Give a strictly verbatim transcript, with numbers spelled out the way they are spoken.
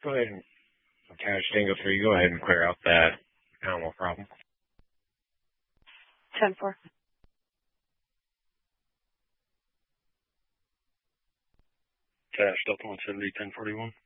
Go ahead and cash Tango three. Go ahead and clear out that animal problem. ten four. Cash Delta one seventy ten forty one.